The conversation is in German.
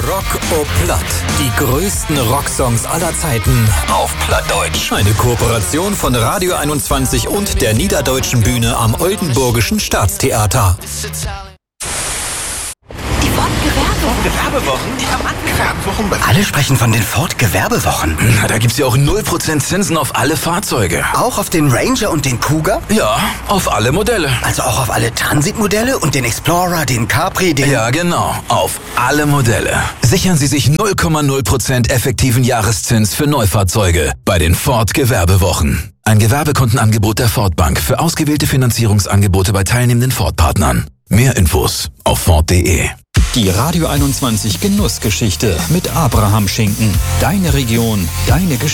Rock o Platt. Die größten Rocksongs aller Zeiten auf Plattdeutsch. Eine Kooperation von Radio 21 und der Niederdeutschen Bühne am Oldenburgischen Staatstheater. Die Ford-Gewerbewochen. Gewerbewochen? Ja, Mann, Gewerbewochen? alle sprechen von den Ford-Gewerbewochen. Na, da gibt's ja auch 0% Zinsen auf alle Fahrzeuge. Auch auf den Ranger und den Cougar? Ja, auf alle Modelle. Also auch auf alle Transitmodelle und den Explorer, den Capri, den... Ja, genau. Auf alle Modelle. Sichern Sie sich 0,0% effektiven Jahreszins für Neufahrzeuge bei den Ford-Gewerbewochen. Ein Gewerbekundenangebot der Ford Bank für ausgewählte Finanzierungsangebote bei teilnehmenden Ford-Partnern. Mehr Infos auf Ford.de. Die Radio 21 Genussgeschichte mit Abraham Schinken. Deine Region, deine Geschichte.